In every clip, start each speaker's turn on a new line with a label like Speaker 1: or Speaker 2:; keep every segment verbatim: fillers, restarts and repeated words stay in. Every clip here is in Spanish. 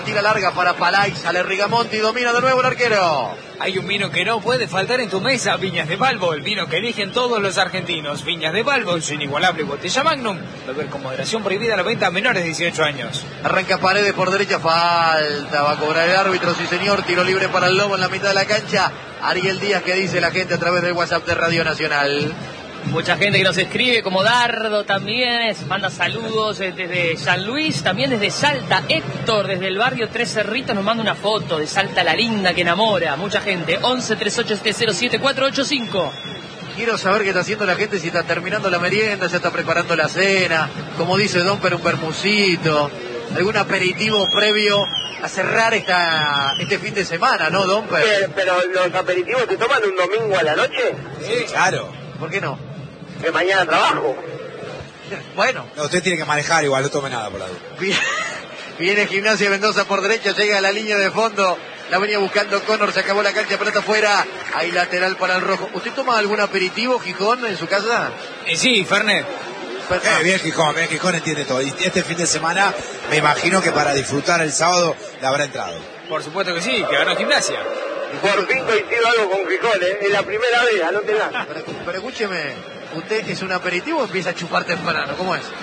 Speaker 1: Tira larga para Palay, sale Rigamonti, domina de nuevo el arquero.
Speaker 2: Hay un vino que no puede faltar en tu mesa, Viñas de Balbo, el vino que eligen todos los argentinos. Viñas de Balbo, su inigualable botella Magnum. Beber con moderación, prohibida la venta a menores de dieciocho años.
Speaker 1: Arranca Paredes por derecha, falta, va a cobrar el árbitro, sí señor, tiro libre para el Lobo en la mitad de la cancha. Ariel Díaz, que dice la gente a través del WhatsApp de Radio Nacional.
Speaker 3: Mucha gente que nos escribe, como Dardo también, manda saludos desde San Luis, también desde Salta. Héctor, desde el barrio Tres Cerritos, nos manda una foto de Salta la linda que enamora. Mucha gente, once treinta y ocho setenta cero siete cuatro ocho cinco.
Speaker 1: Quiero saber qué está haciendo la gente, si está terminando la merienda, ya está preparando la cena, como dice Don, pero un bermucito, algún aperitivo previo a cerrar esta, este fin de semana, ¿no, Don?
Speaker 4: Pero, pero los aperitivos se toman un domingo a la noche.
Speaker 1: Sí, claro. ¿Por qué no?
Speaker 4: Que mañana trabajo.
Speaker 1: Bueno.
Speaker 5: No, usted tiene que manejar igual, no tome nada por la duda.
Speaker 1: Viene Gimnasia Mendoza por derecha, llega a la línea de fondo. La venía buscando Connor, se acabó la cancha, pelota afuera. Hay lateral para el rojo. ¿Usted toma algún aperitivo, Gijón, en su casa?
Speaker 2: Eh, sí, Fernet.
Speaker 5: Eh, bien Gijón, bien Gijón entiende todo. Y este fin de semana me imagino que para disfrutar el sábado le habrá entrado.
Speaker 2: Por supuesto que sí, que ganó Gimnasia.
Speaker 4: Por fin coincido algo con Gijón, ¿eh? Es la primera vez, anótela.
Speaker 1: Pero, pero escúcheme, ¿usted es un aperitivo o empieza a chupar temprano? ¿Cómo es?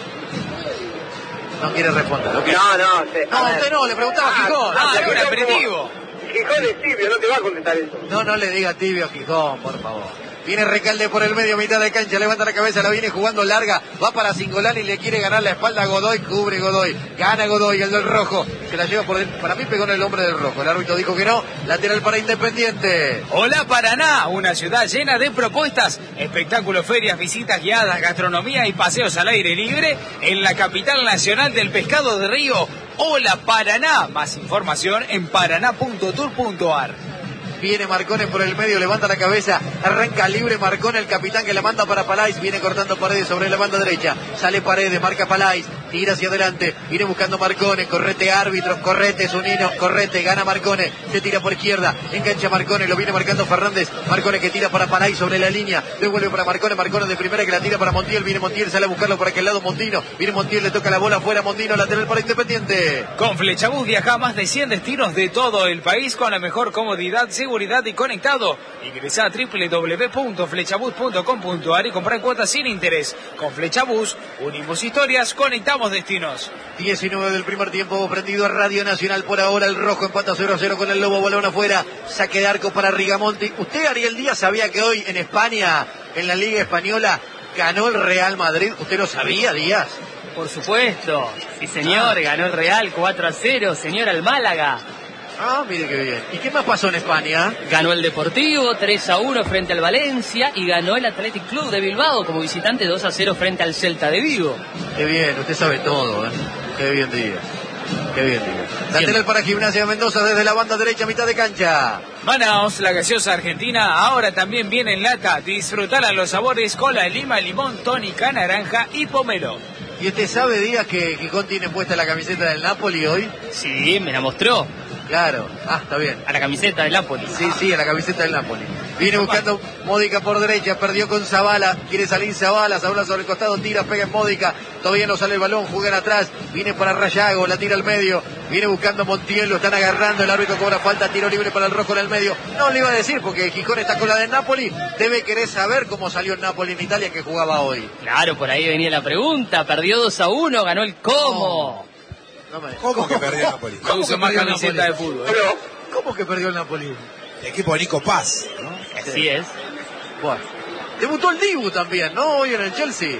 Speaker 1: No quiere responder. ¿Okay?
Speaker 4: No, no. Se,
Speaker 1: no, usted no, le preguntaba a Gijón.
Speaker 2: Ah, es un aperitivo.
Speaker 4: Gijón es tibio, no te va a contestar eso.
Speaker 1: No, no le diga tibio a Gijón, por favor. Viene Recalde por el medio, mitad de cancha, levanta la cabeza, la viene jugando larga, va para Cingolani y le quiere ganar la espalda a Godoy, cubre Godoy, gana Godoy, el del rojo, se la lleva por el, para mí pegó en el hombre del rojo, el árbitro dijo que no, lateral para Independiente.
Speaker 2: Hola Paraná, una ciudad llena de propuestas, espectáculos, ferias, visitas guiadas, gastronomía y paseos al aire libre en la capital nacional del pescado de río. Hola Paraná, más información en paraná punto tour punto ar.
Speaker 1: Viene Marcone por el medio, levanta la cabeza, arranca libre Marcone, el capitán que la manda para Palais, viene cortando Paredes sobre la banda derecha, sale Paredes, marca Palais, tira hacia adelante, viene buscando Marcone, correte árbitros, correte Zunino, correte, gana Marcone, se tira por izquierda, engancha Marcone, lo viene marcando Fernández, Marcone que tira para Palais sobre la línea, devuelve para Marcone, Marcone de primera que la tira para Montiel, viene Montiel, sale a buscarlo por aquel lado Montino, viene Montiel, le toca la bola afuera, Montino, lateral para Independiente.
Speaker 2: Con Flechabús viaja a más de cien destinos de todo el país con la mejor comodidad, seguridad y conectado. Ingresa a doble u doble u doble u punto flechabús punto com punto ar y comprar cuotas sin interés. Con Flechabús, unimos historias, conectamos destinos.
Speaker 1: diecinueve del primer tiempo, prendido a Radio Nacional por ahora, el rojo empata cero a cero con el Lobo, balón afuera, saque de arco para Rigamonti. ¿Usted, Ariel Díaz, sabía que hoy en España, en la Liga Española, ganó el Real Madrid? ¿Usted lo sabía, Díaz?
Speaker 3: Por supuesto, sí señor, ah. ganó el Real cuatro a cero, señor, al Málaga.
Speaker 1: Ah, mire qué bien. ¿Y qué más pasó en España?
Speaker 3: Ganó el Deportivo tres a uno frente al Valencia y ganó el Athletic Club de Bilbao como visitante dos a cero frente al Celta de Vigo.
Speaker 1: Qué bien, usted sabe todo, ¿eh? Qué bien, Díaz. Qué bien, Díaz. Lateral para Gimnasia Mendoza desde la banda derecha, mitad de cancha.
Speaker 2: Manaos, la gaseosa argentina, ahora también viene en lata. Disfrutar los sabores cola, lima, limón, tónica, naranja y pomelo.
Speaker 1: ¿Y usted sabe, Díaz, que Gijón tiene puesta la camiseta del Napoli hoy?
Speaker 3: Sí, me la mostró.
Speaker 1: Claro, ah, está bien.
Speaker 3: A la camiseta del Napoli.
Speaker 1: Sí, sí, a la camiseta del Napoli. Viene buscando Módica por derecha, perdió con Zavala, quiere salir Zavala, Zavala sobre el costado, tira, pega en Módica, todavía no sale el balón, juegan atrás, viene para Rayago, la tira al medio, viene buscando Montiel, lo están agarrando, el árbitro cobra falta, tiro libre para el rojo en el medio. No le iba a decir, porque Gijón está con la del Napoli, debe querer saber cómo salió el Napoli en Italia que jugaba hoy.
Speaker 3: Claro, por ahí venía la pregunta, perdió dos a uno, ganó el Como.
Speaker 1: No. No me...
Speaker 5: ¿Cómo que perdió el Napoli?
Speaker 2: ¿Cómo usa más camiseta de fútbol?
Speaker 1: Pero, ¿cómo que perdió el Napoli?
Speaker 5: El equipo de Nico Paz, ¿no?
Speaker 3: Así es.
Speaker 1: Bueno. Debutó el Dibu también, ¿no? Hoy en el Chelsea.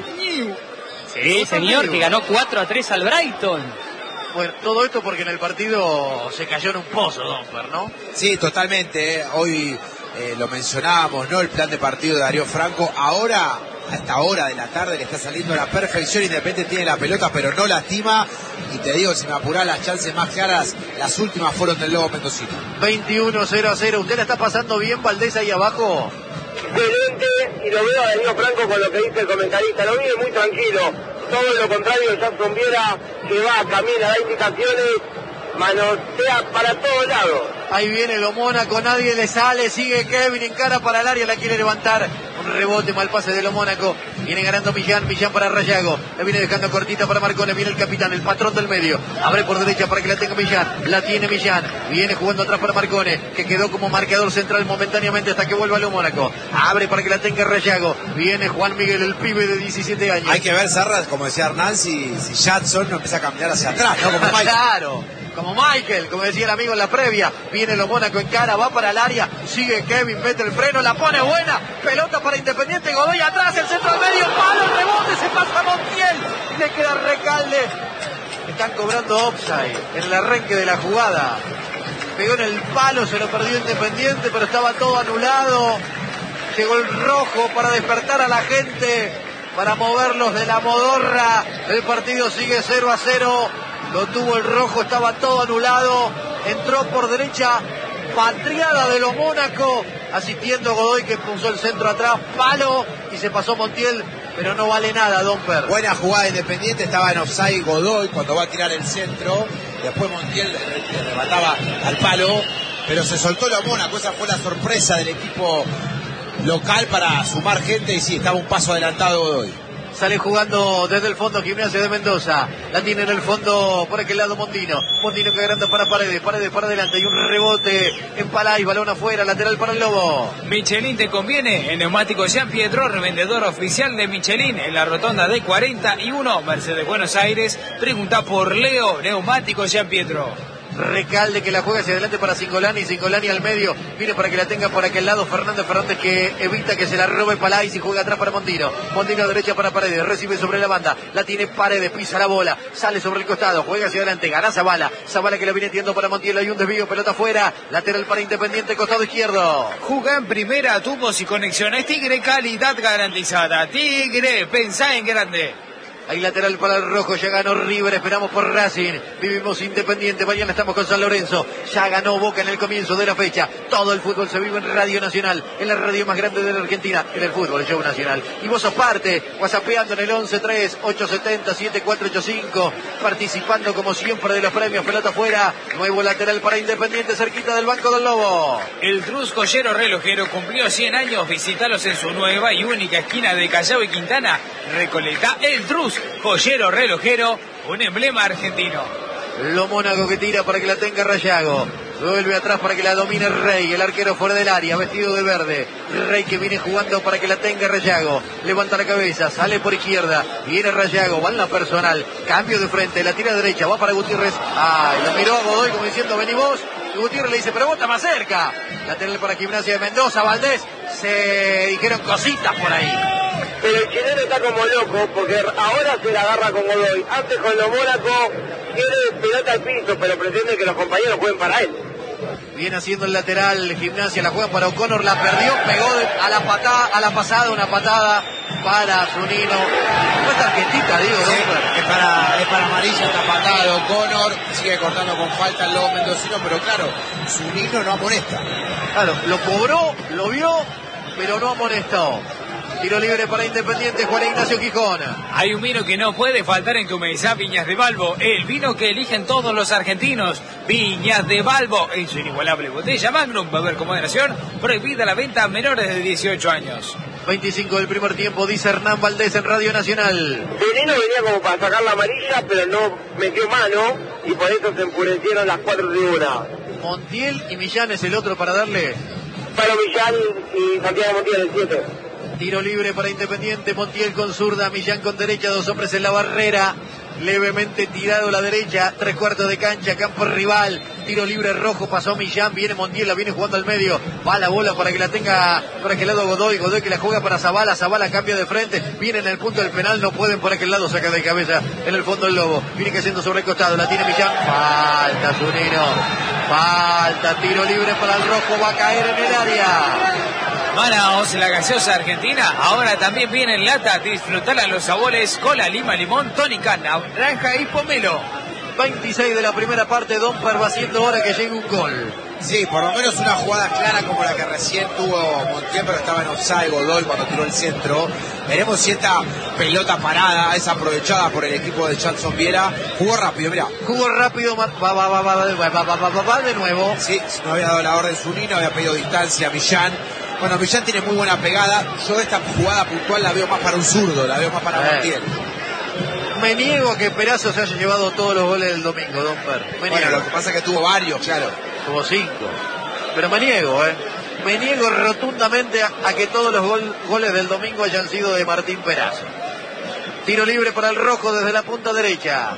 Speaker 3: Sí, señor, que ganó cuatro a tres al Brighton.
Speaker 1: Bueno, todo esto porque en el partido se cayó en un pozo, Domper, ¿no?
Speaker 5: Sí, totalmente. Hoy eh, lo mencionábamos, ¿no? El plan de partido de Darío Franco. Ahora, a esta hora de la tarde, le está saliendo a la perfección. Independiente tiene la pelota, pero no lastima. Y te digo, si me apurás, las chances más claras, las últimas fueron del Lobo mendocino.
Speaker 1: veintiuno cero a cero. ¿Usted la está pasando bien, Valdés, ahí abajo?
Speaker 4: Excelente, y lo veo a Darío Franco con lo que dice el comentarista. Lo vive muy tranquilo. Todo lo contrario, Jackson Viera, que va, camina, da indicaciones, manosea para todos lados.
Speaker 1: Ahí viene lo Mónaco, nadie le sale, sigue Kevin, encara para el área, la quiere levantar. Un rebote, mal pase de lo Mónaco. Viene ganando Millán, Millán para Rayago. La viene dejando cortita para Marcone. Viene el capitán, el patrón del medio. Abre por derecha para que la tenga Millán. La tiene Millán. Viene jugando atrás para Marcone, que quedó como marcador central momentáneamente hasta que vuelva lo Mónaco. Abre para que la tenga Rayago. Viene Juan Miguel, el pibe de diecisiete años.
Speaker 5: Hay que ver, Sarra, como decía Hernán, si, si Jackson no empieza a caminar hacia atrás, ¿no? Como Michael.
Speaker 1: Claro. Como Michael, como decía el amigo en la previa. Viene lo Mónaco en cara, va para el área. Sigue Kevin, mete el freno, la pone buena. Pelota para Independiente, Godoy atrás, el centro al medio, palo, el rebote, se pasa Montiel. Le queda Recalde. Están cobrando offside en el arranque de la jugada. Pegó en el palo, se lo perdió Independiente, pero estaba todo anulado. Llegó el rojo para despertar a la gente, para moverlos de la modorra. El partido sigue cero a cero. Lo tuvo el rojo, estaba todo anulado. Entró por derecha, patriada de los Mónaco, asistiendo Godoy, que puso el centro atrás, palo, y se pasó Montiel, pero no vale nada, Domper.
Speaker 5: Buena jugada Independiente, estaba en offside Godoy cuando va a tirar el centro. Después Montiel le remataba al palo, pero se soltó lo Mónaco. Esa fue la sorpresa del equipo local para sumar gente, y sí, estaba un paso adelantado Godoy.
Speaker 1: Sale jugando desde el fondo Gimnasia de Mendoza. La tiene en el fondo por aquel lado Mondino. Mondino que agranda para Paredes. Paredes para adelante. Y un rebote en Palay. Balón afuera. Lateral para el Lobo.
Speaker 2: Michelin te conviene. En Neumático Jean Pietro, revendedor oficial de Michelin en la rotonda de cuarenta y uno, Mercedes Buenos Aires. Pregunta por Leo. Neumático Jean Pietro.
Speaker 1: Recalde que la juega hacia adelante para Cingolani, Cingolani al medio, viene para que la tenga por aquel lado Fernández, Fernández que evita que se la robe Palais y juega atrás para Mondino, Mondino derecha para Paredes, recibe sobre la banda, la tiene Paredes, pisa la bola, sale sobre el costado, juega hacia adelante, gana Zabala, Zabala que la viene tiendo para Montiel, hay un desvío, pelota afuera, lateral para Independiente, costado izquierdo.
Speaker 2: Juga en primera, tubos y conexiones Tigre, calidad garantizada. Tigre, pensá en grande.
Speaker 1: Hay lateral para el rojo, ya ganó River, esperamos por Racing, vivimos Independiente, mañana estamos con San Lorenzo, ya ganó Boca en el comienzo de la fecha, todo el fútbol se vive en Radio Nacional, en la radio más grande de la Argentina, en el fútbol, el show nacional, y vos sos parte, whatsappeando en el once tres ocho siete cero siete cuatro ocho cinco, participando como siempre de los premios, pelota afuera, nuevo lateral para Independiente, cerquita del banco del Lobo.
Speaker 2: El Trus Joyero Relojero cumplió cien años, visitalos en su nueva y única esquina de Callao y Quintana, Recoleta, El Trus Joyero Relojero, un emblema argentino.
Speaker 1: Lo Mónaco que tira para que la tenga Rayago. Vuelve atrás para que la domine Rey, el arquero fuera del área, vestido de verde. Rey que viene jugando para que la tenga Rayago. Levanta la cabeza, sale por izquierda. Viene Rayago, va en la personal. Cambio de frente, la tira derecha, va para Gutiérrez. Ay, lo miró a Godoy como diciendo, vení vos. Y Gutiérrez le dice, pero vos estás más cerca. Lateral para Gimnasia de Mendoza, Valdés. Se dijeron cositas por ahí.
Speaker 4: Pero el chileno está como loco porque ahora se la agarra con Godoy. Antes con lo Mónaco quiere pelota al piso, pero pretende que los compañeros jueguen para él.
Speaker 1: Viene haciendo el lateral, Gimnasia la juega para O'Connor, la perdió, pegó de, a la patada, a la pasada, una patada para Zunino. No es tarjetita, digo,
Speaker 5: sí,
Speaker 1: ¿no?
Speaker 5: es para, es para amarilla esta patada de O'Connor, sigue cortando con falta el lobo mendocino, pero claro, Zunino no amonesta.
Speaker 1: Claro, lo cobró, lo vio, pero no amonestó. Tiro libre para Independiente, Juan Ignacio Gijón.
Speaker 2: Hay un vino que no puede faltar en tu mesa, Viñas de Balbo, el vino que eligen todos los argentinos. Viñas de Balbo, en su inigualable botella Magnum, beber con moderación, prohibida la venta a menores de dieciocho años.
Speaker 1: veinticinco del primer tiempo, dice Hernán Valdés en Radio Nacional.
Speaker 4: Veneno venía como para sacar la amarilla, pero no metió mano y por eso se enfurecieron las cuatro tribunas.
Speaker 1: Montiel y Millán es el otro para darle.
Speaker 4: Para Millán y Santiago Montiel, el siete.
Speaker 1: Tiro libre para Independiente, Montiel con zurda, Millán con derecha, dos hombres en la barrera, levemente tirado a la derecha, tres cuartos de cancha, campo rival, tiro libre rojo, pasó Millán, viene Montiel, la viene jugando al medio, va la bola para que la tenga por aquel lado Godoy, Godoy que la juega para Zabala, Zabala cambia de frente, viene en el punto del penal, no pueden por aquel lado, saca de cabeza en el fondo el Lobo, viene cayendo sobre el costado, la tiene Millán, falta Zunino, falta, tiro libre para el rojo, va a caer en el área.
Speaker 2: Manaos, la gaseosa argentina, ahora también viene en lata. Disfrutar los sabores cola, lima, limón, tónica, naranja y pomelo.
Speaker 1: veintiséis de la primera parte, Domper va haciendo hora que llegue un gol.
Speaker 5: Sí, por lo menos una jugada clara como la que recién tuvo Montiel, pero estaba en offside Godoy cuando tiró el centro. Veremos si esta pelota parada es aprovechada por el equipo de Jackson Viera. Jugó rápido, mira.
Speaker 1: Jugó rápido, va, va, va, va, va, va, va, va, va, va de nuevo.
Speaker 5: Sí, no había dado la orden Zunino, había pedido distancia a Millán. Bueno, Millán tiene muy buena pegada. Yo esta jugada puntual la veo más para un zurdo, la veo más para
Speaker 1: Eh.
Speaker 5: Montiel.
Speaker 1: Me niego a que Perazo se haya llevado todos los goles del domingo, Don Per. Me
Speaker 5: Bueno,
Speaker 1: niego.
Speaker 5: lo que pasa es que tuvo varios, claro.
Speaker 1: Como cinco. Pero me niego, ¿eh? Me niego rotundamente a, a que todos los gol, goles del domingo hayan sido de Martín Perazo. Tiro libre para el rojo desde la punta derecha.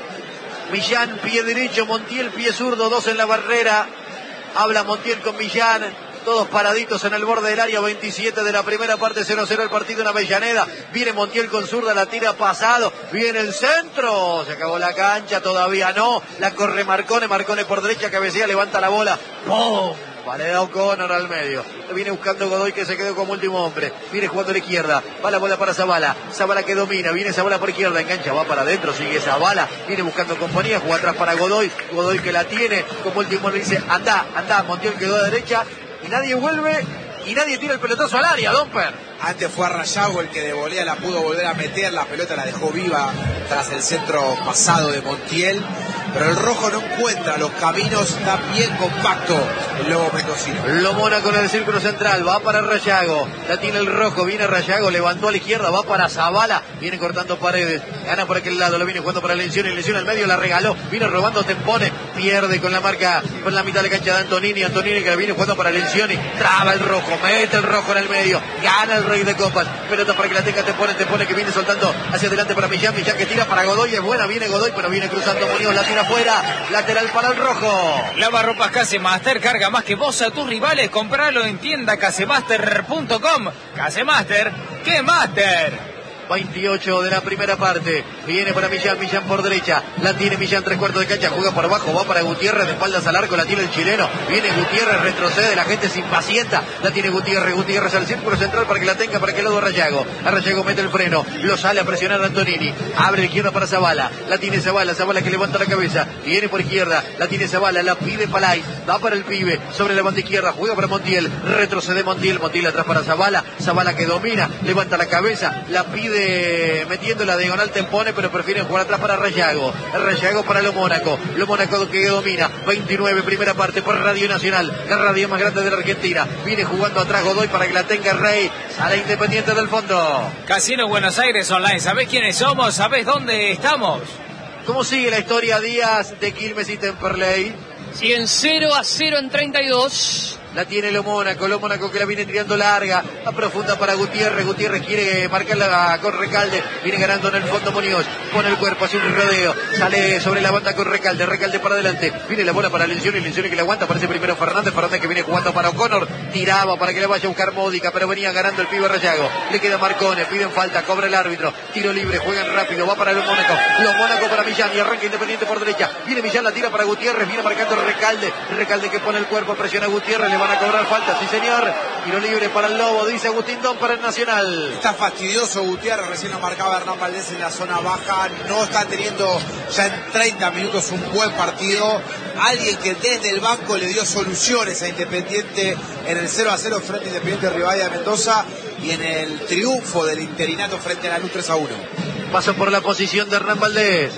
Speaker 1: Millán, pie derecho, Montiel, pie zurdo, dos en la barrera. Habla Montiel con Millán. Todos paraditos en el borde del área, veintisiete de la primera parte, cero cero el partido en Avellaneda. Viene Montiel con zurda, la tira pasado. Viene el centro. Se acabó la cancha, todavía no. La corre Marcone, Marcone por derecha, cabecea, levanta la bola. ¡Pum! Le da O'Connor al medio. Viene buscando Godoy, que se quedó como último hombre. Viene jugando a la izquierda. Va la bola para Zabala. Zabala que domina. Viene Zabala por izquierda. Engancha, va para adentro. Sigue Zabala. Viene buscando compañía. Juega atrás para Godoy. Godoy que la tiene. Como último le dice, anda, anda. Montiel quedó a derecha. Y nadie vuelve. Y nadie tira el pelotazo al área, Domper.
Speaker 5: Antes fue a Rayago el que de volea la pudo volver a meter. La pelota la dejó viva tras el centro pasado de Montiel. Pero el rojo no encuentra los caminos, está bien compacto el Lobo mendocino.
Speaker 1: Lo Mona con el círculo central, va para Rayago, la tiene el rojo, viene Rayago, levantó a la izquierda, va para Zabala, viene cortando paredes, gana por aquel lado, lo viene jugando para Lencioni, Lencioni al medio, la regaló, viene robando tempones, pierde con la marca, con la mitad de la cancha de Antonini, Antonini que la viene jugando para Lencioni, traba el rojo, mete el rojo en el medio, gana el Rey de Copas, pelota para que la tenga Tempone, Tempone que viene soltando hacia adelante para Millán, Millán que tira para Godoy, es buena, viene Godoy, pero viene cruzando Muñoz, la tira afuera, lateral para el rojo.
Speaker 2: Lavarropas Casemaster, carga más que vos a tus rivales, compralo en tienda casemaster punto com. Casemaster, ¿qué Master?
Speaker 1: veintiocho de la primera parte, viene para Millán, Millán por derecha, la tiene Millán, tres cuartos de cancha, juega por abajo, va para Gutiérrez, de espaldas al arco, la tiene el chileno, viene Gutiérrez, retrocede, la gente se impacienta, la tiene Gutiérrez, Gutiérrez al círculo central para que la tenga, para que lo Rayago, a Rayago mete el freno, lo sale a presionar a Antonini, abre la izquierda para Zabala, la tiene Zabala, Zabala que levanta la cabeza, viene por izquierda, la tiene Zabala, la pide Palay, va para el pibe, sobre la banda izquierda, juega para Montiel, retrocede Montiel, Montiel atrás para Zabala, Zabala que domina, levanta la cabeza, la pide metiendo la diagonal Tempone, pero prefieren jugar atrás para Rayago, Rayago para Lo Mónaco, Lo Mónaco que domina, veintinueve primera parte por Radio Nacional, la radio más grande de la Argentina, viene jugando atrás Godoy para que la tenga Rey, sale Independiente del fondo.
Speaker 2: Casino Buenos Aires Online, ¿sabés quiénes somos? ¿Sabés dónde estamos?
Speaker 1: ¿Cómo sigue la historia Díaz de Quilmes y Temperley?
Speaker 3: Siguen cero a cero en treinta y dos.
Speaker 1: La tiene Lo Mónaco, Lo Mónaco que la viene tirando larga, a profunda para Gutiérrez, Gutiérrez quiere marcarla con Recalde, viene ganando en el fondo Muñoz, pone el cuerpo, hace un rodeo, sale sobre la banda con Recalde, Recalde para adelante, viene la bola para Lencioni, Lencioni que la aguanta, aparece primero Fernández, Fernández que viene jugando para O'Connor, tiraba para que le vaya a buscar Módica, pero venía ganando el pibe Rayago, le queda Marcone, piden falta, cobra el árbitro, tiro libre, juegan rápido, va para Lo Mónaco, Lo Mónaco para Millán y arranca Independiente por derecha, viene Millán, la tira para Gutiérrez, viene marcando Recalde, Recalde que pone el cuerpo, presiona a Gutiérrez, le van a cobrar falta. Sí, señor. Tiro libre para el Lobo, dice Agustín Don para el Nacional.
Speaker 5: Está fastidioso Gutiérrez, recién lo marcaba Hernán Valdés en la zona baja. No está teniendo ya en treinta minutos un buen partido. Alguien que desde el banco le dio soluciones a Independiente en el cero a cero frente a Independiente Rivadavia de Mendoza y en el triunfo del interinato frente a la Lanús tres a uno.
Speaker 1: Paso por la posición de Hernán Valdés.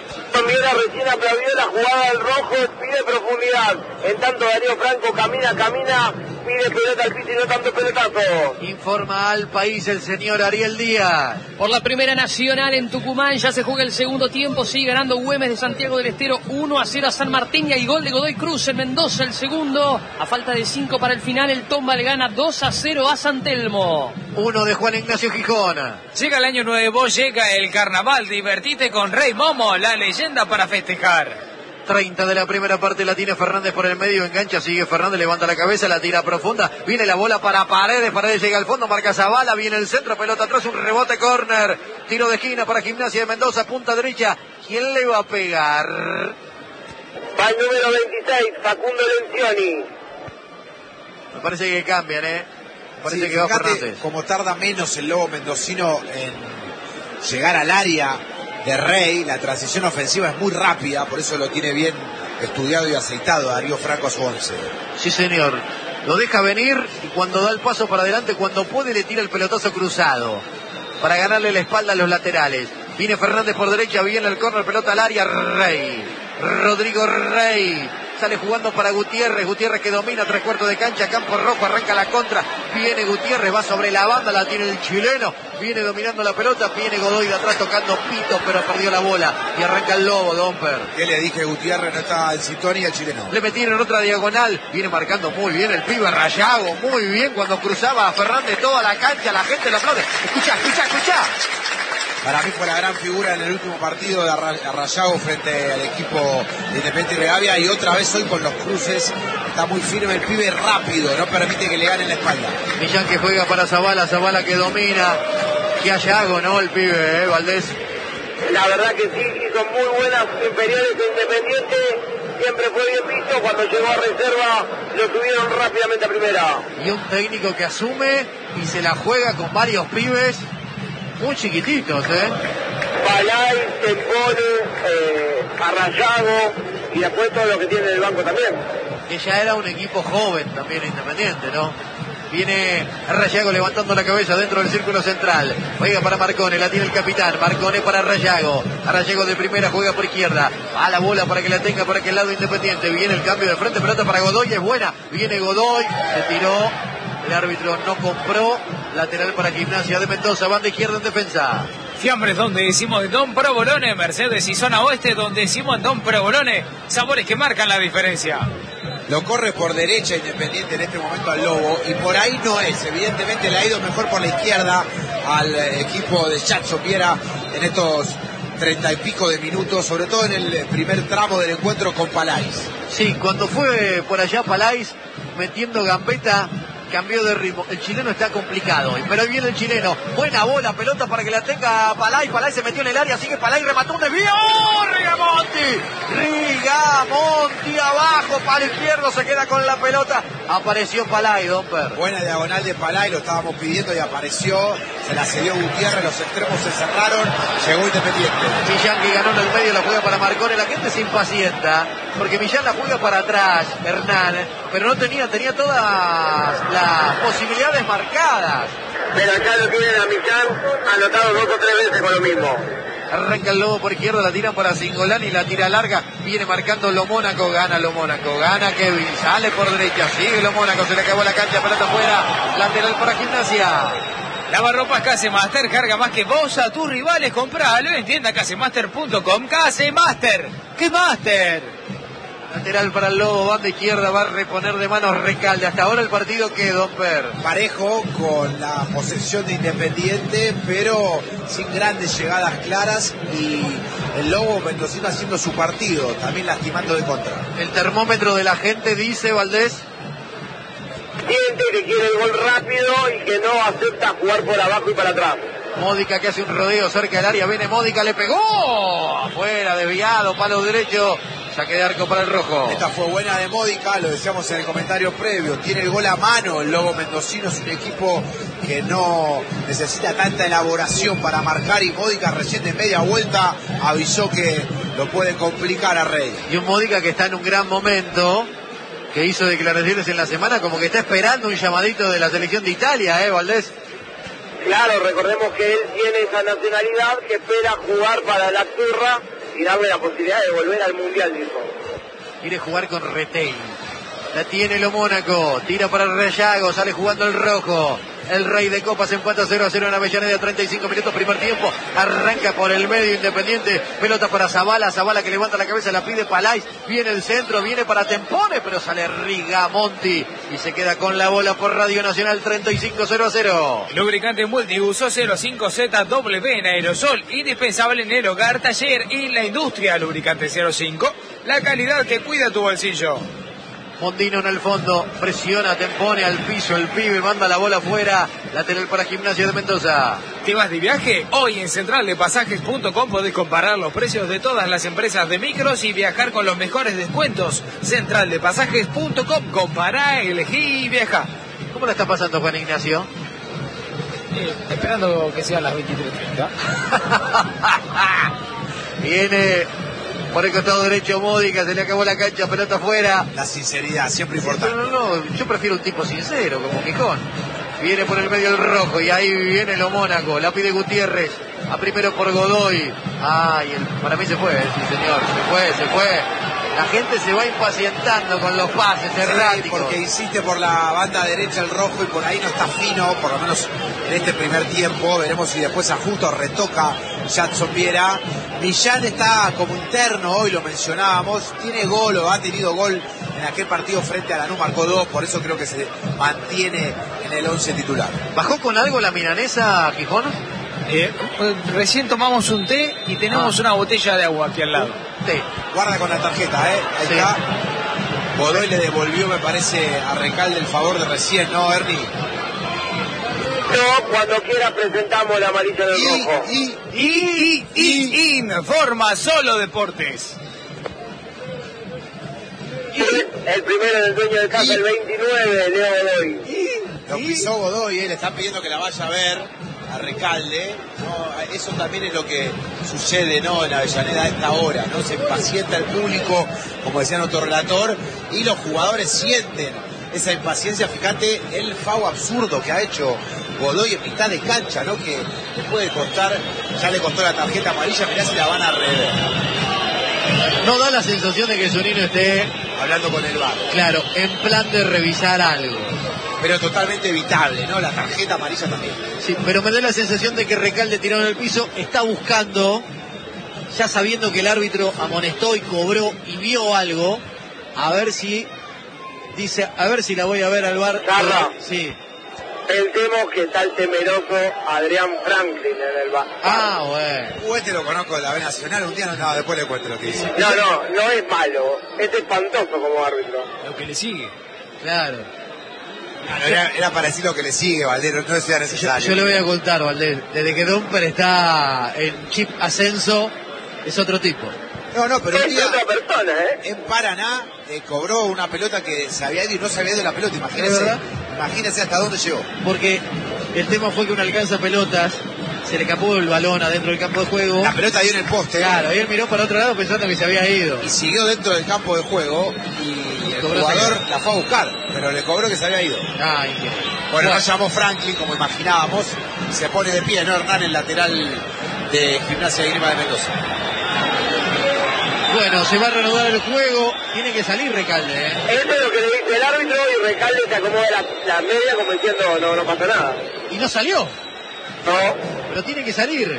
Speaker 4: Viera recién aplaudió la jugada del rojo, pide profundidad. En tanto Darío Franco camina, camina, pide pelota al piso y no tanto pelotazo.
Speaker 1: Informa al país el señor Ariel Díaz.
Speaker 3: Por la Primera Nacional en Tucumán ya se juega el segundo tiempo, sigue ganando Güemes de Santiago del Estero uno a cero a San Martín y hay gol de Godoy Cruz en Mendoza el segundo. A falta de cinco para el final, el Tomba le gana dos a cero a San Telmo.
Speaker 1: Uno de Juan Ignacio Gijón.
Speaker 2: Llega el año nuevo, llega el carnaval, divertite con Rey Momo, la leyenda para festejar.
Speaker 1: treinta de la primera parte la tiene Fernández por el medio, engancha, sigue Fernández, levanta la cabeza, la tira profunda, viene la bola para Paredes, Paredes llega al fondo, marca Zabala, viene el centro, pelota atrás, un rebote, córner, tiro de esquina para Gimnasia de Mendoza, punta derecha, ¿quién le va a pegar?
Speaker 4: Va el número veintiséis, Facundo Lencioni.
Speaker 1: Me parece que cambian, ¿eh? Me parece
Speaker 5: Sí,
Speaker 1: que va
Speaker 5: fíjate
Speaker 1: Fernández.
Speaker 5: como tarda menos el Lobo mendocino en llegar al área de Rey, la transición ofensiva es muy rápida, por eso lo tiene bien estudiado y aceitado Darío Franco a su once.
Speaker 1: Sí, señor. Lo deja venir y cuando da el paso para adelante, cuando puede, le tira el pelotazo cruzado para ganarle la espalda a los laterales. Viene Fernández por derecha, viene el córner, pelota al área, Rey. Rodrigo Rey. sale jugando para Gutiérrez, Gutiérrez que domina tres cuartos de cancha, campo rojo, arranca la contra, viene Gutiérrez, va sobre la banda, la tiene el chileno, viene dominando la pelota, viene Godoy de atrás tocando pito, pero perdió la bola y arranca el Lobo, Domper.
Speaker 5: ¿Qué le dije? Gutiérrez no está en sintonía, el chileno.
Speaker 1: Le metieron otra diagonal, viene marcando muy bien el pibe Rayago, muy bien cuando cruzaba a Fernández toda la cancha, la gente lo aplaude. Escucha, escucha, escucha.
Speaker 5: Para mí fue la gran figura en el último partido de Rayago frente al equipo de Independiente Rivadavia, y otra vez hoy con los cruces está muy firme el pibe, rápido, no permite que le ganen la espalda.
Speaker 1: Millán que juega para Zavala, Zavala que domina, que Ayago, ¿no? El pibe, ¿eh, Valdés?
Speaker 4: La verdad que sí, hizo muy buenas inferiores de Independiente, siempre fue bien visto, cuando llegó a reserva lo subieron rápidamente a primera.
Speaker 1: Y un técnico que asume y se la juega con varios pibes muy chiquititos, ¿eh?
Speaker 4: Palay, Tempone, eh, Arrayago y después todo lo que tiene en el banco también.
Speaker 1: Que ya era un equipo joven también Independiente, ¿no? Viene Rayago levantando la cabeza dentro del círculo central. Juega para Marcone, la tiene el capitán. Marcone para Rayago. Rayago de primera juega por izquierda. Va la bola para que la tenga por aquel lado Independiente. Viene el cambio de frente, pelota para Godoy, es buena. Viene Godoy, se tiró. El árbitro no compró. Lateral para Gimnasia de Mendoza, banda izquierda en defensa.
Speaker 2: Fiambres donde decimos Don Provolone, Mercedes y zona oeste donde decimos Don Provolone, sabores que marcan la diferencia.
Speaker 5: Lo corre por derecha Independiente en este momento al Lobo, y por ahí no es, evidentemente le ha ido mejor por la izquierda al equipo de Jackson Viera en estos treinta y pico de minutos, sobre todo en el primer tramo del encuentro con Palais.
Speaker 1: Sí, cuando fue por allá Palais metiendo gambeta, cambió de ritmo. El chileno está complicado, pero viene el chileno. Buena bola, pelota para que la tenga Palay. Palay se metió en el área, sigue Palay, remató un desvío. ¡Oh, Rigamonti! Rigamonti abajo, para el izquierdo, se queda con la pelota. Apareció Palay, Domper.
Speaker 5: Buena diagonal de Palay, lo estábamos pidiendo y apareció. Se la cedió Gutiérrez, los extremos se cerraron. Llegó Independiente.
Speaker 1: Millán que ganó en el medio, la juega para Marcone. La gente se impacienta, porque Millán la juega para atrás, Hernán, pero no tenía, tenía todas las las posibilidades marcadas.
Speaker 4: Pero acá lo tienen a Millán, anotado dos o tres veces con lo mismo.
Speaker 1: Arranca el Lobo por izquierda, la tiran para Cingolani, la tira larga, viene marcando Lo Mónaco, gana Lo Mónaco, gana Kevin, sale por derecha, sigue Lo Mónaco, se le acabó la cancha, pelota afuera, lateral para Gimnasia.
Speaker 2: Lavarropas Casemaster, carga más que vos a tus rivales, compralo en tienda casemaster punto com. Casemaster, ¿qué Master?
Speaker 1: Lateral para el Lobo, banda izquierda, va a reponer de manos Recalde. Hasta ahora el partido que Domper.
Speaker 5: Parejo con la posesión de Independiente, pero sin grandes llegadas claras, y el Lobo mendocino haciendo su partido, también lastimando de contra.
Speaker 1: El termómetro de la gente dice, Valdés.
Speaker 4: Siente que quiere el gol rápido y que no acepta jugar por abajo y para atrás.
Speaker 1: Módica que hace un rodeo cerca del área, viene Módica, le pegó. Afuera, desviado, palo derecho. Saque de arco para el rojo.
Speaker 5: Esta fue buena de Módica, lo decíamos en el comentario previo. Tiene el gol a mano. El Lobo mendocino es un equipo que no necesita tanta elaboración para marcar, y Módica recién de media vuelta avisó que lo puede complicar a Rey.
Speaker 1: Y un Módica que está en un gran momento, que hizo declaraciones en la semana como que está esperando un llamadito de la selección de Italia, ¿eh, Valdés?
Speaker 4: Claro, recordemos que él tiene esa nacionalidad, que espera jugar para la Turra y darle la posibilidad de volver al Mundial, dijo.
Speaker 1: Quiere jugar con Retegui. La tiene Lo Mónaco, tira para el Rayago, sale jugando el rojo. El Rey de Copas empata cero a cero en Avellaneda, treinta y cinco minutos, primer tiempo. Arranca por el medio Independiente, pelota para Zavala, Zavala que levanta la cabeza, la pide Palais. Viene el centro, viene para Tempone, pero sale Rigamonti y se queda con la bola por Radio Nacional, treinta y cinco cero a cero.
Speaker 2: Lubricante multiuso cero cinco Z W en aerosol, indispensable en el hogar, taller y la industria. Lubricante cero cinco, la calidad que cuida tu bolsillo.
Speaker 1: Mondino en el fondo, presiona, Tempone al piso, el pibe manda la bola afuera, lateral para Gimnasia de Mendoza.
Speaker 2: ¿Te vas de viaje? Hoy en central de pasajes punto com podés comparar los precios de todas las empresas de micros y viajar con los mejores descuentos. central de pasajes punto com, compará, elegí y viaja.
Speaker 1: ¿Cómo la está pasando Juan Ignacio?
Speaker 2: Eh, esperando que sean las veintitrés treinta.
Speaker 1: Viene por el costado derecho Módica, se le acabó la cancha, pelota afuera.
Speaker 5: La sinceridad, siempre importante.
Speaker 1: No, no, no, yo prefiero un tipo sincero, como Quijón. Viene por el medio el rojo y ahí viene Lo Mónaco, la pide Gutiérrez. A primero por Godoy. Ay, el, para mí se fue, sí señor, se fue, se fue. La gente se va impacientando con los pases erráticos.
Speaker 5: Sí, porque insiste por la banda derecha el rojo y por ahí no está fino, por lo menos en este primer tiempo. Veremos si después ajusta o retoca Jadson Viera. Millán está como interno, hoy lo mencionábamos, tiene gol o ha tenido gol en aquel partido frente a Lanús, marcó dos, por eso creo que se mantiene en el once titular.
Speaker 1: ¿Bajó con algo la milanesa, Gijón?
Speaker 2: Eh, recién tomamos un té y tenemos ah. una botella de agua aquí al lado.
Speaker 1: Té.
Speaker 5: Guarda con la tarjeta, ¿eh? Ahí sí. Está. Godoy le devolvió, me parece, a Recalde el favor de recién, ¿no, Ernie?
Speaker 4: No, cuando quiera presentamos la amarilla del
Speaker 5: y,
Speaker 4: rojo.
Speaker 5: Y,
Speaker 2: y, y, y, Informa Solo Deportes.
Speaker 4: El primero del dueño de casa, y, el veintinueve, Leo Godoy.
Speaker 5: Y, lo pisó Godoy, ¿eh? Le están pidiendo que la vaya a ver a Recalde. No, eso también es lo que sucede, ¿no? En Avellaneda a esta hora, ¿no? Se impacienta el público, como decía nuestro relator, y los jugadores sienten esa impaciencia. Fíjate el foul absurdo que ha hecho Godoy en mitad de cancha, ¿no? Que le puede costar, ya le costó la tarjeta amarilla, mirá si la van a rever.
Speaker 1: No da la sensación de que Zunino esté
Speaker 5: hablando con el V A R.
Speaker 1: Claro, en plan de revisar algo.
Speaker 5: Pero totalmente evitable, ¿no? La tarjeta amarilla también.
Speaker 1: Sí, pero me da la sensación de que Recalde tirado en el piso está buscando, ya sabiendo que el árbitro amonestó y cobró y vio algo, a ver si dice, a ver si la voy a ver al V A R.
Speaker 4: Carla.
Speaker 1: Sí.
Speaker 4: Pensemos que está el temeroso Adrián Franklin en el V A R.
Speaker 1: Ah, bueno.
Speaker 5: Uh, este lo conozco de la B Nacional, un día no, no, después le cuento lo que dice.
Speaker 4: No, no, no es malo, es espantoso como árbitro.
Speaker 2: Lo que le sigue.
Speaker 1: Claro.
Speaker 5: Claro, era, era para decir lo que le sigue, Valdés, no es necesario.
Speaker 1: Yo, yo le voy a contar, Valdés, desde que Domper está en chip ascenso, es otro tipo.
Speaker 5: No, no, pero
Speaker 4: es
Speaker 5: un día,
Speaker 4: otra persona, ¿eh?
Speaker 5: En Paraná eh, cobró una pelota que se había ido y no se había ido la pelota, imagínese, imagínese hasta dónde llegó.
Speaker 1: Porque el tema fue que un alcanza pelotas, se le escapó el balón adentro del campo de juego.
Speaker 5: La pelota dio en el poste.
Speaker 1: Claro, y él miró para otro lado pensando que se había ido.
Speaker 5: Y siguió dentro del campo de juego y el
Speaker 1: cobró
Speaker 5: jugador
Speaker 1: ese...
Speaker 5: la fue a buscar, pero le cobró que se había ido.
Speaker 1: Ay, qué...
Speaker 5: Bueno, bueno, no llamó Franklin como imaginábamos, se pone de pie, ¿no? Hernán, el lateral de Gimnasia de Grima de Mendoza.
Speaker 1: Bueno, se va a reanudar el juego, tiene que salir Recalde, ¿eh?
Speaker 4: Eso es lo que le dice el árbitro y Recalde se acomoda la, la media como diciendo no, no pasa nada.
Speaker 1: Y no salió.
Speaker 4: No.
Speaker 1: Pero tiene que salir.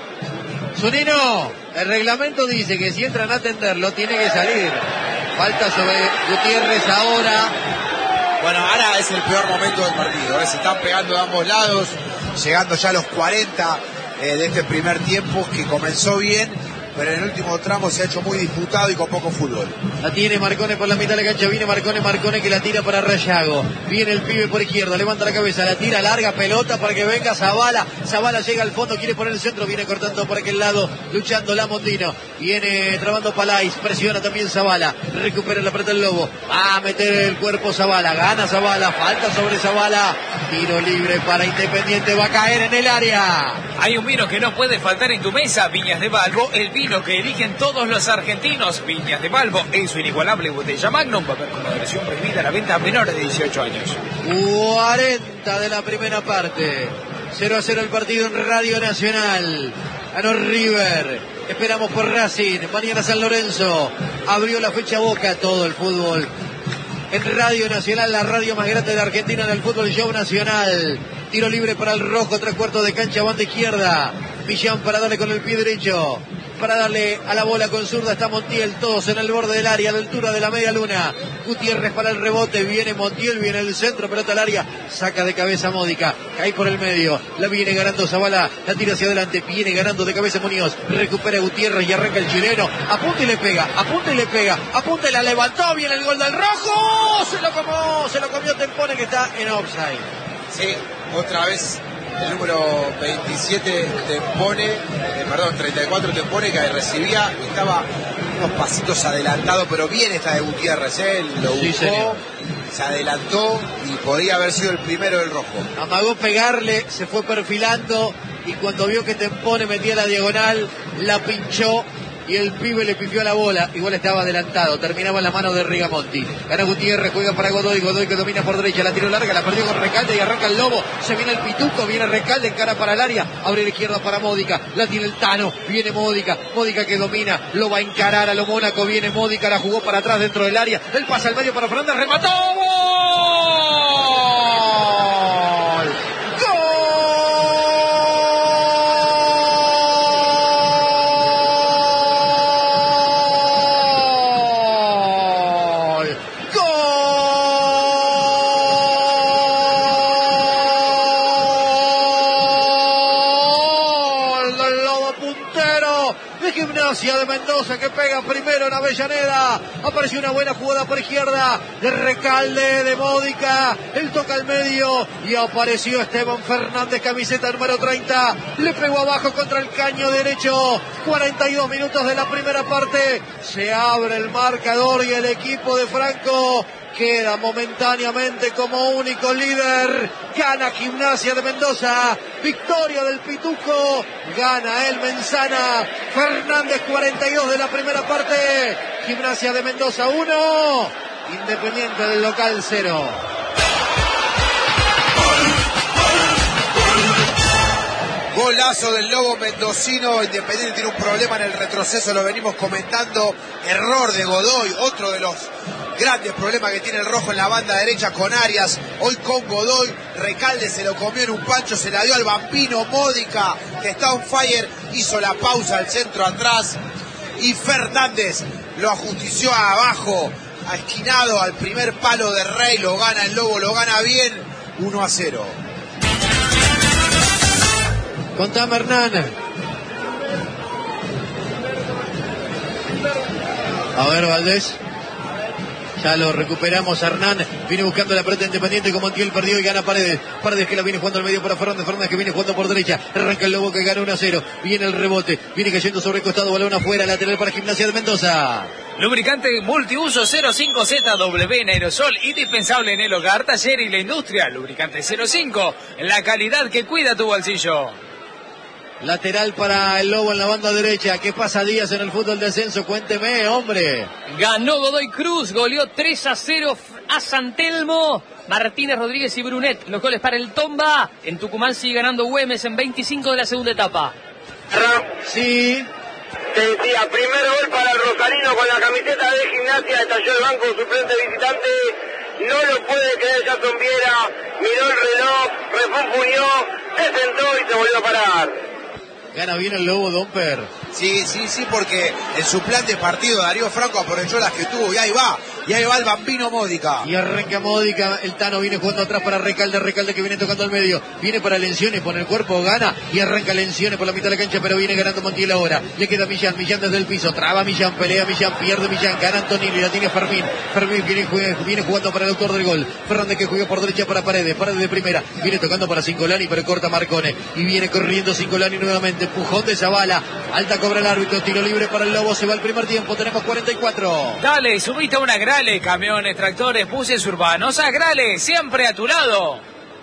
Speaker 1: Zunino, el reglamento dice que si entran a atenderlo, tiene que salir. Falta sobre Gutiérrez ahora.
Speaker 5: Bueno, ahora es el peor momento del partido, ¿eh? Se están pegando de ambos lados, llegando ya a los cuarenta eh, de este primer tiempo que comenzó bien, pero en el último tramo se ha hecho muy disputado y con poco fútbol.
Speaker 1: La tiene Marcone por la mitad de la cancha, viene Marcone, Marcone que la tira para Rayago, viene el pibe por izquierda, levanta la cabeza, la tira, larga pelota para que venga Zavala, Zavala llega al fondo, quiere poner el centro, viene cortando por aquel lado, luchando Lamondino, viene trabando Palais, presiona también Zavala, recupera la pelota el Lobo, va a meter el cuerpo Zavala, gana Zavala, falta sobre Zavala, tiro libre para Independiente, va a caer en el área.
Speaker 2: Hay un vino que no puede faltar en tu mesa, Viñas de Balbo, el vino que eligen todos los argentinos. Viñas de Balbo en su inigualable botella Magnum, papel con moderación prohibida, la venta a menores de dieciocho años.
Speaker 1: cuarenta de la primera parte, cero a cero el partido en Radio Nacional. Ganó River, esperamos por Racing, mañana San Lorenzo, abrió la fecha Boca, todo el fútbol en Radio Nacional, la radio más grande de Argentina en el fútbol show nacional. Tiro libre para el rojo, tres cuartos de cancha, banda izquierda. Millán para darle con el pie derecho, para darle a la bola con zurda, está Montiel, todos en el borde del área, a la altura de la media luna. Gutiérrez para el rebote, viene Montiel, viene el centro, pelota al área, saca de cabeza Módica, cae por el medio, la viene ganando Zavala, la tira hacia adelante, viene ganando de cabeza Muñoz, recupera Gutiérrez y arranca el chileno, apunta y le pega, apunta y le pega, apunta y la levantó, viene el gol del rojo, se lo comió, se lo comió Tempone que está en offside.
Speaker 5: Sí, otra vez el número veintisiete Tempone, eh, perdón, treinta y cuatro Tempone, que recibía, estaba unos pasitos adelantado, pero bien esta de Gutiérrez, ¿eh? Lo buscó, sí, se adelantó y podría haber sido el primero del rojo.
Speaker 1: Amagó pegarle, se fue perfilando y cuando vio que Tempone metía la diagonal, la pinchó y el pibe le pifió a la bola. Igual estaba adelantado, terminaba en la mano de Rigamonti. Gana Gutiérrez, juega para Godoy, Godoy que domina por derecha, la tiró larga, la perdió con Recalde y arranca el Lobo. Se viene el Pituco, viene Recalde, encara para el área, abre la izquierda para Módica, la tiene el Tano, viene Módica, Módica que domina, lo va a encarar a lo Mónaco, viene Módica, la jugó para atrás dentro del área, el pase al medio para Fernández, remató. Gimnasia de Mendoza que pega primero en Avellaneda. Apareció una buena jugada por izquierda de Recalde, de Módica. Él toca al medio y apareció Esteban Fernández, camiseta número treinta. Le pegó abajo contra el caño derecho. cuarenta y dos minutos de la primera parte. Se abre el marcador y el equipo de Franco queda momentáneamente como único líder. Gana Gimnasia de Mendoza. Victoria del Pituco. Gana el Menzana. Fernández, cuarenta y dos de la primera parte. Gimnasia de Mendoza uno. Independiente del local cero.
Speaker 5: Golazo del Lobo mendocino. Independiente tiene un problema en el retroceso, lo venimos comentando. Error de Godoy, otro de los grandes problemas que tiene el rojo en la banda derecha con Arias. Hoy con Godoy, Recalde se lo comió en un pancho, se la dio al Bambino. Módica, que está on fire, hizo la pausa al centro atrás. Y Fernández lo ajustició abajo, esquinado al primer palo de Rey. Lo gana el Lobo, lo gana bien, uno a cero.
Speaker 1: Contame, Hernán. A ver, Valdés. Ya lo recuperamos, Hernán. Viene buscando la pelota Independiente, como Montiel perdió y gana Paredes. Paredes que la viene jugando al medio para Fernández. Fernández que viene jugando por derecha. Arranca el Lobo que gana uno a cero. Viene el rebote. Viene cayendo sobre el costado. Balón afuera. Lateral para Gimnasia de Mendoza.
Speaker 2: Lubricante multiuso cero cinco Z W en aerosol, indispensable en el hogar, taller y la industria. Lubricante cero cinco, la calidad que cuida tu bolsillo.
Speaker 1: Lateral para el Lobo en la banda derecha. ¿Qué pasa, Díaz, en el fútbol de ascenso? Cuénteme, hombre.
Speaker 3: Ganó Godoy Cruz, goleó tres a cero a San Telmo. Martínez, Rodríguez y Brunet, los goles para el Tomba. En Tucumán sigue ganando Güemes en veinticinco de la segunda etapa.
Speaker 1: Sí.
Speaker 4: Te decía, primer gol para el Rosarino con la camiseta de Gimnasia. Estalló el banco suplente visitante. No lo puede creer Jason Viera. Miró el reloj, refunfuñó, se sentó y se volvió a parar.
Speaker 1: Gana bien el Lobo, Domper.
Speaker 5: Sí, sí, sí, porque en su plan de partido Darío Franco aprovechó las que tuvo y ahí va, y ahí va el Bambino Módica.
Speaker 1: Y arranca Módica, el Tano viene jugando atrás para Recalde, Recalde que viene tocando al medio, viene para Lencioni, pone el cuerpo, gana y arranca Lencioni por la mitad de la cancha, pero viene ganando Montiel ahora. Le queda Millán, Millán desde el piso, traba Millán, pelea Millán, pierde Millán, gana Antonini, la tiene Fermín. Fermín viene, viene jugando para el autor del gol. Fernández que juega por derecha para Paredes, Paredes de primera, viene tocando para Cincolani, pero corta Marcone. Y viene corriendo Cincolani nuevamente, empujón de Zavala, alta cobra el árbitro, tiro libre para el Lobo, se va el primer tiempo, tenemos cuarenta y cuatro.
Speaker 2: Dale, subiste a una Grale, camiones, tractores, buses urbanos, a Grale, siempre a tu lado.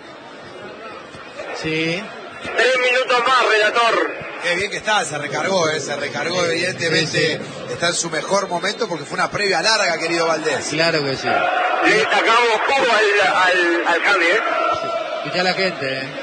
Speaker 1: Sí.
Speaker 4: Tres minutos más, relator.
Speaker 5: Qué bien que está, se recargó, ¿eh? se recargó, evidentemente sí, sí. Está en su mejor momento porque fue una previa larga, querido Valdés.
Speaker 1: Claro que sí.
Speaker 4: Le sacamos jugo al, al, al Cami, ¿eh?
Speaker 1: Escucha a la gente, ¿eh?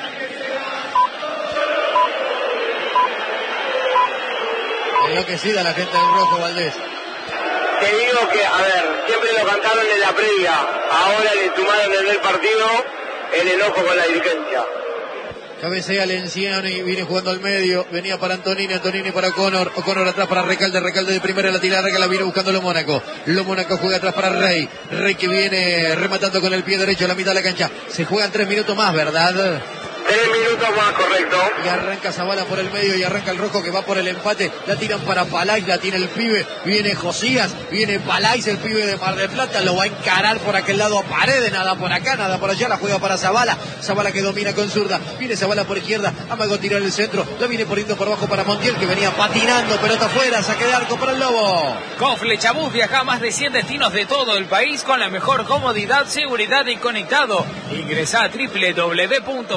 Speaker 1: Enloquecida la gente del rojo, Valdés.
Speaker 4: Te digo que, a ver, siempre lo cantaron en la previa, ahora le sumaron en el partido el enojo con la dirigencia.
Speaker 1: Cabecea Lencioni, viene jugando al medio, venía para Antonini, Antonini para O'Connor, O'Connor atrás para Recalde, Recalde de primera, la tira larga, la viene buscando Lo Mónaco, Lo Mónaco juega atrás para Rey, Rey que viene rematando con el pie derecho a la mitad de la cancha, se juegan tres minutos más, ¿verdad?
Speaker 4: Tres minutos más, correcto.
Speaker 1: Y arranca Zavala por el medio y arranca el rojo que va por el empate. La tiran para Palais, la tiene el pibe. Viene Josías, viene Palais, el pibe de Mar del Plata. Lo va a encarar por aquel lado a Paredes. Nada por acá, nada por allá. La juega para Zavala. Zavala que domina con zurda. Viene Zavala por izquierda. Amago tirar el centro. La viene poniendo por abajo para Montiel que venía patinando. Pelota afuera. Saque de arco para el Lobo.
Speaker 2: Con Flechabús viaja a más de cien destinos de todo el país con la mejor comodidad, seguridad y conectado. Ingresa a doble u doble u doble u punto flechabús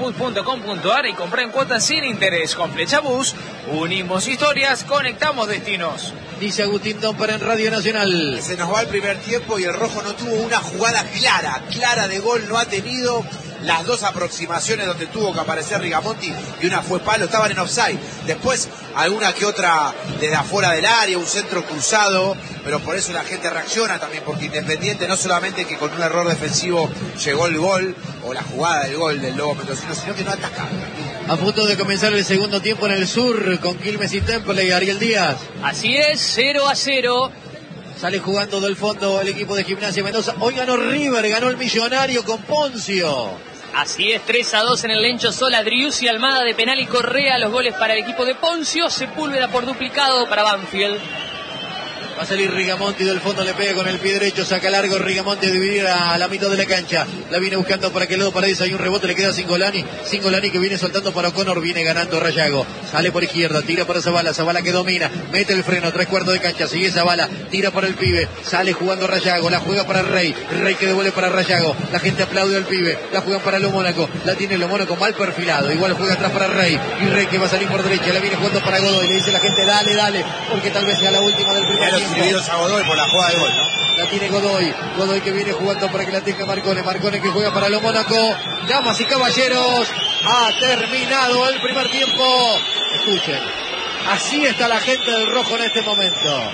Speaker 2: flexibus punto com punto ar y compra en cuotas sin interés. Con Flechabus, unimos historias, conectamos destinos.
Speaker 1: Dice Agustín Domper en Radio Nacional.
Speaker 5: Se nos va el primer tiempo y el rojo no tuvo una jugada clara, clara de gol, no ha tenido las dos aproximaciones donde tuvo que aparecer Rigamonti y una fue palo, estaban en offside. Después alguna que otra desde afuera del área, un centro cruzado, pero por eso la gente reacciona también, porque Independiente no solamente que con un error defensivo llegó el gol o la jugada del gol del Lobo Mendocino, sino que no ataca.
Speaker 1: A punto de comenzar el segundo tiempo en el sur con Quilmes y Temple y Ariel Díaz.
Speaker 3: Así es, cero a cero.
Speaker 1: Sale jugando del fondo el equipo de Gimnasia Mendoza. Hoy ganó River, ganó el Millonario con Poncio.
Speaker 3: Así es, tres a dos en el Lencho Sola, Driussi, Almada de penal y Correa, los goles para el equipo de Poncio, Sepúlveda por duplicado para Banfield.
Speaker 1: Va a salir Rigamonti del fondo, le pega con el pie derecho, saca largo Rigamonti a dividir a la mitad de la cancha. La viene buscando para que Ledo Paredes, hay un rebote, le queda Singolani. Singolani que viene soltando para O'Connor, viene ganando Rayago. Sale por izquierda, tira para Zavala, Zavala que domina, mete el freno, tres cuartos de cancha, sigue Zavala, tira para el pibe, sale jugando Rayago, la juega para el Rey, Rey que devuelve para Rayago. La gente aplaude al pibe, la juegan para Lo Mónaco, la tiene Lo Mónaco mal perfilado, igual juega atrás para Rey, y Rey que va a salir por derecha, la viene jugando para Godoy, le dice la gente dale, dale, porque tal vez sea la última del primer tiempo.
Speaker 5: A Godoy por la jugada de gol, ¿no?
Speaker 1: La tiene Godoy, Godoy que viene jugando para que la tenga Marcone, Marcone que juega para Lo Mónaco. Damas y caballeros, ha terminado el primer tiempo. Escuchen, así está la gente del rojo en este momento.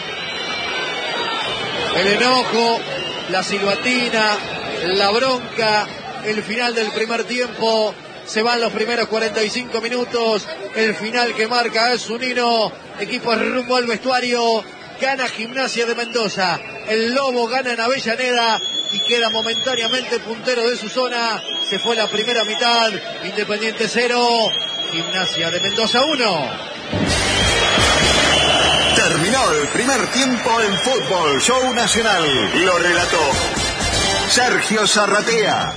Speaker 1: El enojo, la silbatina, la bronca, el final del primer tiempo. Se van los primeros cuarenta y cinco minutos. El final que marca es Zunino. Equipo rumbo al vestuario. Gana Gimnasia de Mendoza. El Lobo gana en Avellaneda y queda momentáneamente puntero de su zona. Se fue la primera mitad. Independiente cero. Gimnasia de Mendoza uno.
Speaker 6: Terminó el primer tiempo en Fútbol Show Nacional. Lo relató Sergio Zarratea.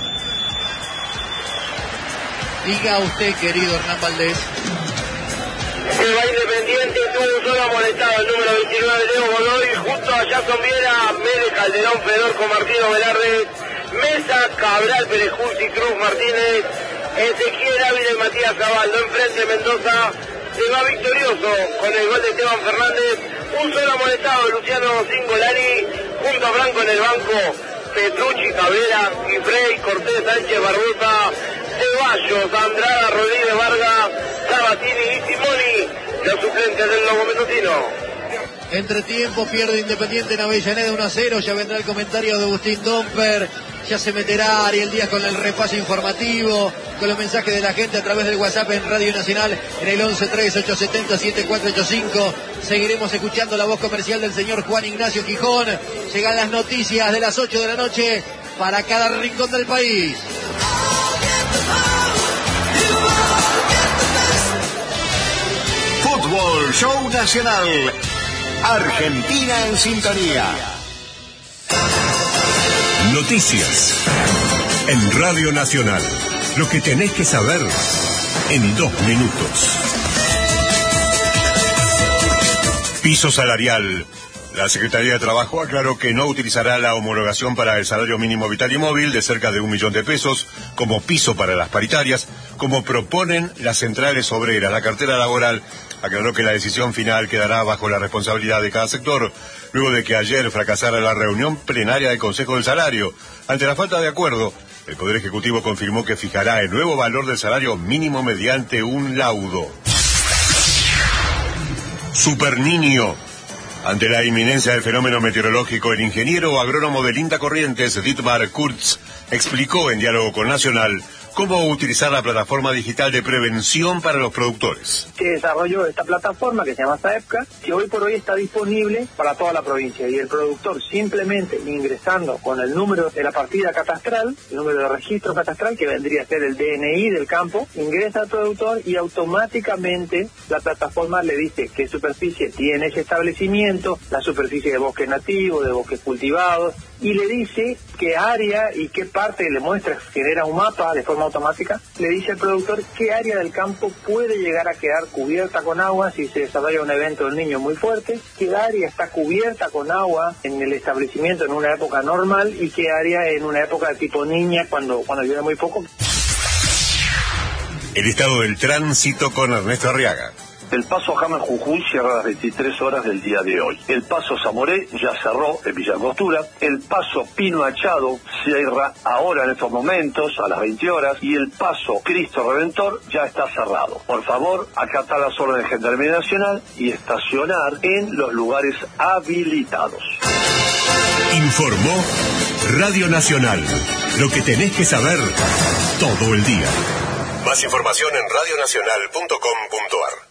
Speaker 1: Diga usted, querido Hernán Valdés.
Speaker 4: Se va Independiente, tuvo un solo amonestado, el número veintinueve, Leo Godoy, junto a Jason Viera, Mede, Calderón, Fedorco, Martino, Velarde, Mesa, Cabral, Perejuz y Cruz Martínez, Ezequiel Ávila y Matías Zabaldo. Enfrente Mendoza se va victorioso con el gol de Esteban Fernández, un solo amonestado, Luciano Singolani, junto a Franco en el banco, Petrucci, Cabrera, Gifrey, Cortés, Sánchez, Barbosa, Ceballos, Andrada, Rodríguez, Vargas, Sabatini y Simoni, los suplentes del Lobo Mendocino.
Speaker 1: Entre tiempo pierde Independiente en Avellaneda uno a cero. Ya vendrá el comentario de Agustín Domper. Ya se meterá Ariel Díaz con el repaso informativo, con los mensajes de la gente a través del WhatsApp en Radio Nacional en el once tres ocho siete cero siete cuatro ocho cinco. Seguiremos escuchando la voz comercial del señor Juan Ignacio Gijón. Llegan las noticias de las ocho de la noche para cada rincón del país.
Speaker 6: Fútbol Show Nacional. Argentina en sintonía.
Speaker 7: Noticias en Radio Nacional. Lo que tenés que saber en dos minutos. Piso salarial. La Secretaría de Trabajo aclaró que no utilizará la homologación para el salario mínimo vital y móvil de cerca de un millón de pesos como piso para las paritarias, como proponen las centrales obreras. La cartera laboral aclaró que la decisión final quedará bajo la responsabilidad de cada sector, luego de que ayer fracasara la reunión plenaria del Consejo del Salario. Ante la falta de acuerdo, el Poder Ejecutivo confirmó que fijará el nuevo valor del salario mínimo mediante un laudo. Super Niño. Ante la inminencia del fenómeno meteorológico, el ingeniero agrónomo de Linda Corrientes, Dietmar Kurz, explicó en diálogo con Nacional cómo utilizar la plataforma digital de prevención para los productores.
Speaker 8: Se desarrolló esta plataforma que se llama SAEPCA, que hoy por hoy está disponible para toda la provincia, y el productor simplemente ingresando con el número de la partida catastral, el número de registro catastral, que vendría a ser el D N I del campo, ingresa al productor y automáticamente la plataforma le dice qué superficie tiene ese establecimiento, la superficie de bosque nativo, de bosques cultivados, y le dice qué área y qué parte, le muestra, genera un mapa de forma automática, le dice al productor qué área del campo puede llegar a quedar cubierta con agua si se desarrolla un evento del Niño muy fuerte, qué área está cubierta con agua en el establecimiento en una época normal y qué área en una época de tipo niña cuando, cuando llueve muy poco.
Speaker 7: El estado del tránsito con Ernesto Arriaga.
Speaker 9: El paso James Jujuy cierra a las veintitrés horas del día de hoy. El paso Zamoré ya cerró en Villa Angostura. El paso Pino Achado cierra ahora en estos momentos a las veinte horas. Y el paso Cristo Redentor ya está cerrado. Por favor, acatar las órdenes de Gendarmería Nacional y estacionar en los lugares habilitados.
Speaker 6: Informó Radio Nacional. Lo que tenés que saber todo el día.
Speaker 7: Más información en radionacional punto com punto ar.